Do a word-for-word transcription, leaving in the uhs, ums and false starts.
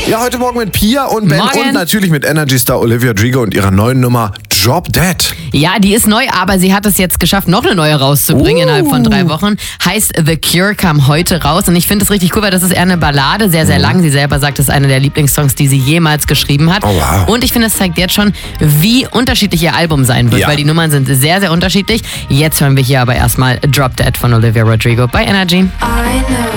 Ja, heute Morgen mit Pia und Ben Morgen. und natürlich mit Energy-Star Olivia Rodrigo und ihrer neuen Nummer Drop Dead. Ja, die ist neu, aber sie hat es jetzt geschafft, noch eine neue rauszubringen Uh. innerhalb von drei Wochen. Heißt The Cure, kam heute raus und ich finde es richtig cool, weil das ist eher eine Ballade, sehr, sehr Mhm. lang. Sie selber sagt, das ist eine der Lieblingssongs, die sie jemals geschrieben hat. Oh, wow. Und ich finde, es zeigt jetzt schon, wie unterschiedlich ihr Album sein wird, Ja. weil die Nummern sind sehr, sehr unterschiedlich. Jetzt hören wir hier aber erstmal Drop Dead von Olivia Rodrigo bei Energy. I know